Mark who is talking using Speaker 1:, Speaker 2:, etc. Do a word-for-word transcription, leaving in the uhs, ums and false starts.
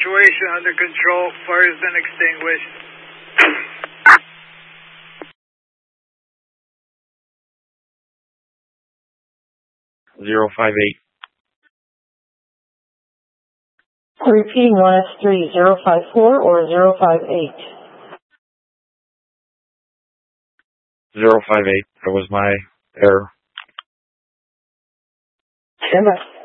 Speaker 1: situation under control. Fire has been extinguished.
Speaker 2: Zero five eight.
Speaker 3: Repeating one S three, zero five four or zero five eight?
Speaker 2: Zero five eight. That was my error.
Speaker 3: Stand by.